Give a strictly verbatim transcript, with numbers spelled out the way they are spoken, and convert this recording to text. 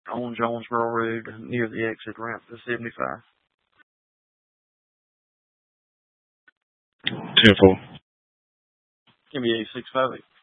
on Jonesboro Road near the exit ramp to seventy-five. ten four. Give me eight six five eight.